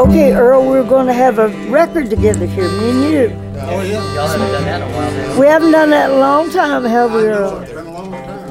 Okay, Earl, we're going to have a record together here, me and you. Oh, yeah. Y'all haven't done that in a while, then. We haven't done that in a long time, have we, Earl? It's been a long time.